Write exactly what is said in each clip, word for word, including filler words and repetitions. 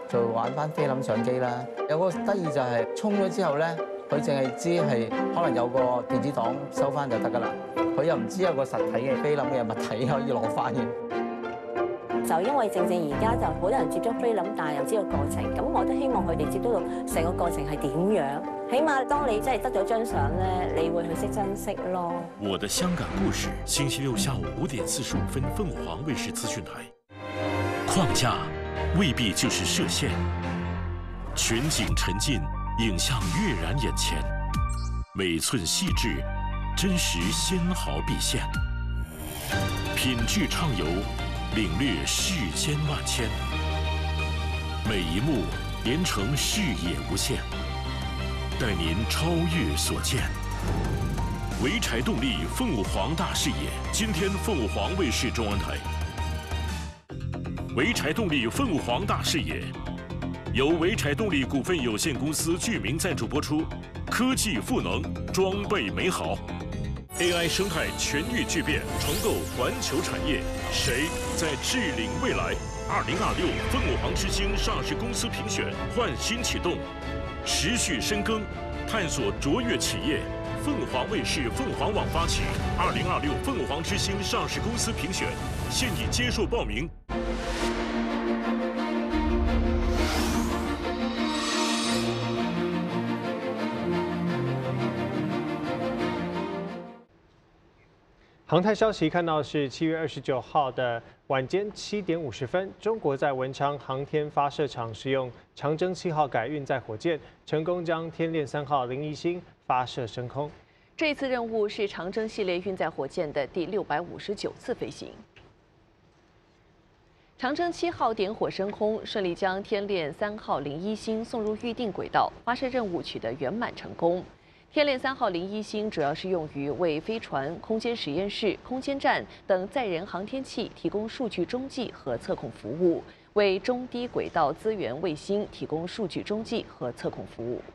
就玩翻菲林相機啦。有個得意就係沖咗之後咧，佢淨係知係可能有個電子檔收翻就得㗎啦，佢又唔知有個實體嘅菲林嘅物體可以攞翻嘅。 就因為正正而家就好多人接觸菲林，但係又知道過程，咁我都希望佢哋接觸到成個過程係點樣。起碼當你真係得咗張相咧，你會去識珍惜咯。 我的香港故事，星期六下午五點四十五分，鳳凰衛視資訊台。框架未必就是設限，全景沉浸，影像躍然眼前，每寸細緻，真實纖毫畢現，品質暢遊，領略世間萬千，每一幕連成視野無限，帶您超越所見。濰柴動力鳳凰大視野，今天鳳凰衛視中文台。濰柴動力鳳凰大視野，由濰柴動力股份有限公司具名贊助播出。科技賦能，裝備美好 ，A I 生態全域巨變，重構環球產業。誰在智領未來？二零二六鳳凰之星上市公司評選換新啟動，持續深耕，探索卓越企業。鳳凰衛視鳳凰網發起二零二六鳳凰之星上市公司評選，現已接受報名。 航太消息看到是七月二十九号的晚间七点五十分，中国在文昌航天发射场使用长征七号改运载火箭，成功将天链三号零一星发射升空。 这次任务是长征系列运载火箭的第六百五十九次飞行。长征七号点火升空，顺利将天链三号零一星送入预定轨道，发射任务取得圆满成功。天链三号零一星主要是用于为飞船、空间实验室、空间站等载人航天器提供数据中继和测控服务，为中低轨道资源卫星提供数据中继和测控服务。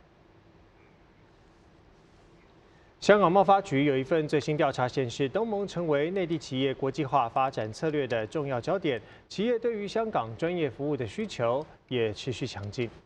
香港贸发局有一份最新调查显示，东盟成为内地企业国际化发展策略的重要焦点，企业对于香港专业服务的需求也持续强劲。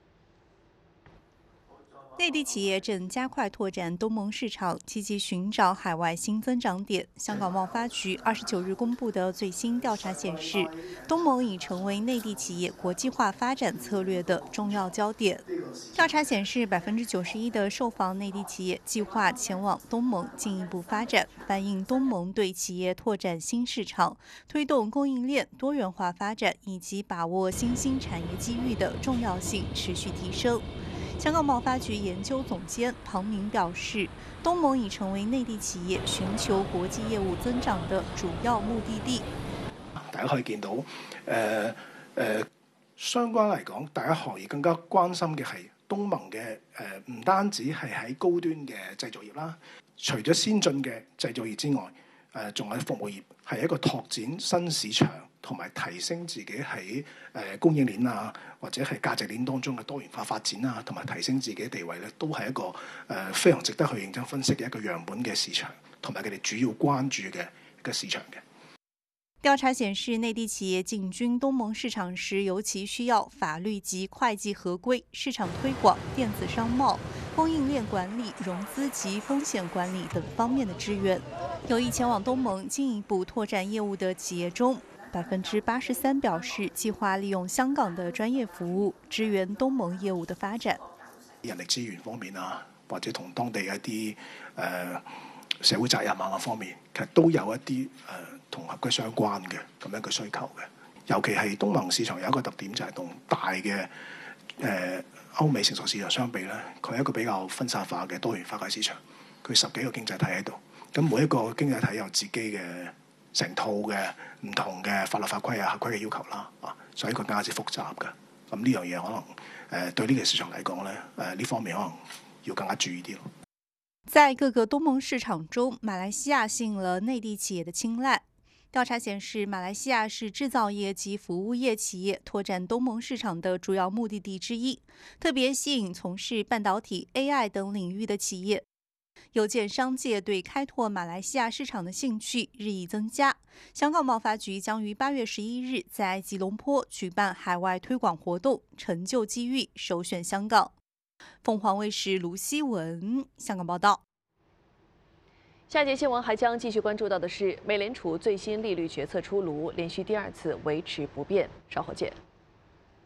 内地企业正加快拓展东盟市场，积极寻找海外新增长点。香港贸发局二十九日公布的最新调查显示，东盟已成为内地企业国际化发展策略的重要焦点。调查显示，百分之九十一的受访内地企业计划前往东盟进一步发展，反映东盟对企业拓展新市场、推动供应链多元化发展以及把握新兴产业机遇的重要性持续提升。香港贸发局研究总监庞明表示，东盟已成为內地企業尋求國際業務增長的主要目的地。 大家可以見到，誒、呃、誒、呃、相關嚟講，大家行業更加關心嘅係東盟嘅誒，唔單止係喺高端嘅製造業啦，除咗先進嘅製造業之外，誒、呃、仲有服務業，係一個拓展新市場同埋提升自己喺誒供應鏈啊，或者係價值鏈當中嘅多元化發展啊，同埋提升自己嘅地位咧，都係一個誒、呃、非常值得去認真分析嘅一個樣本嘅市場，同埋佢哋主要關注嘅一個市場嘅。 調查顯示，內地企業進軍東盟市場時，尤其需要法律及會計合規、市場推廣、電子商貿、供應鏈管理、融資及風險管理等方面的支援。有意前往東盟進一步拓展業務的企業中，百分之八十三表示計劃利用香港的專業服務支援東盟業務的發展。 人力資源方面啊，或者同當地一啲誒、呃、社會責任啊方面，其實都有一啲誒同合規相關嘅咁樣嘅需求嘅。尤其係東盟市場有一個特點就係同大嘅誒、呃、歐美成熟市場相比咧，佢係一個比較分散化嘅多元化嘅市場。佢十幾個經濟體喺度，咁每一個經濟體有自己嘅成套嘅唔同嘅法律法規啊、合規嘅要求啦，啊，所以佢更加之複雜嘅。咁呢樣嘢可能誒、呃、對呢個市場嚟講咧，誒、呃、呢方面可能要更加注意啲咯。 在各個東盟市場中，馬來西亞吸引了內地企業的青睞。調查顯示，馬來西亞是製造業及服務業企業拓展東盟市場的主要目的地之一，特別吸引從事半導體、A I 等領域的企業。 有见商界对开拓马来西亚市场的兴趣日益增加，香港贸发局将于八月十一日在吉隆坡举办海外推广活动，成就机遇，首选香港。凤凰卫视卢希文香港报道。 下节新闻还将继续关注到的是，美联储最新利率决策出炉，连续第二次维持不变。稍后见。